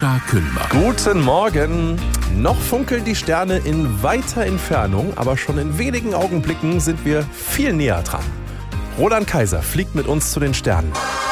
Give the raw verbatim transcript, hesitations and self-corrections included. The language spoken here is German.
Sascha Kündler. Guten Morgen. Noch funkeln die Sterne in weiter Entfernung, aber schon in wenigen Augenblicken sind wir viel näher dran. Roland Kaiser fliegt mit uns zu den Sternen.